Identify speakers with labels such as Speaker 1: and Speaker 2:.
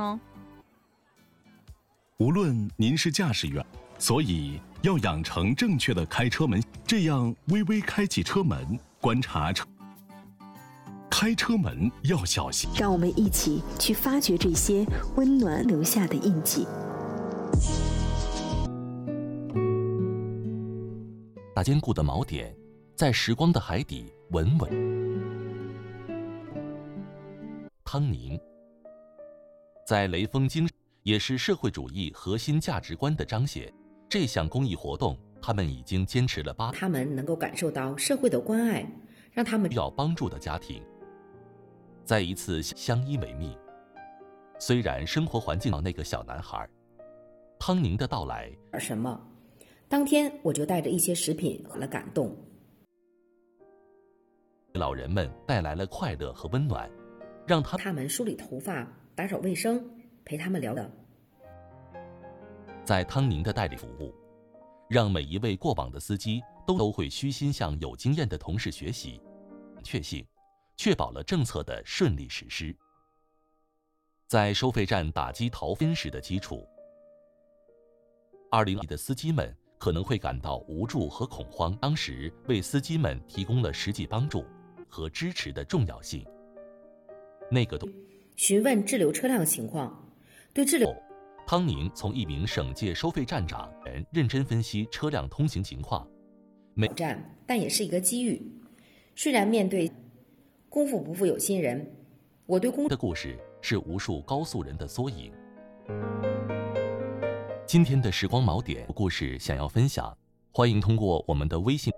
Speaker 1: 呢？
Speaker 2: 无论您是驾驶员，所以要养成正确的开车门，这样微微开启车门，观察车。开车门要小心。
Speaker 3: 让我们一起去发掘这些温暖留下的印记。
Speaker 4: 那坚固的锚点，在时光的海底稳稳。汤宁，在雷锋精神也是社会主义核心价值观的彰显。这项公益活动，他们已经坚持了8年。
Speaker 5: 他们能够感受到社会的关爱，让他们
Speaker 4: 需要帮助的家庭再一次相依为命。虽然生活环境让那个小男孩，汤宁的到来
Speaker 5: 什么，当天我就带着一些食品和了感动。
Speaker 4: 老人们带来了快乐和温暖，让
Speaker 5: 他们梳理头发、打扫卫生，陪他们聊的。
Speaker 4: 在汤宁的带领服务，让每一位过往的司机都会虚心向有经验的同事学习，确保了政策的顺利实施。在收费站打击逃分时的基础，2020的司机们可能会感到无助和恐慌，当时为司机们提供了实际帮助和支持的重要性。
Speaker 5: 询问滞留车辆情况，对滞留。
Speaker 4: 汤宁从一名省界收费站长认真分析车辆通行情况，
Speaker 5: 挑战，但也是一个机遇。虽然面对功夫不负有心人，我对的
Speaker 4: 故事是无数高速人的缩影。今天的时光锚点故事想要分享，欢迎通过我们的微信